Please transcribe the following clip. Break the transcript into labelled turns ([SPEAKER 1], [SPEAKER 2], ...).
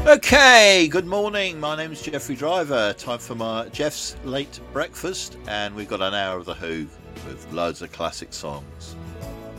[SPEAKER 1] Okay, good morning. My name's Jeffrey Driver. Time for my Jeff's late breakfast, and we've got an hour of the Who with loads of classic songs.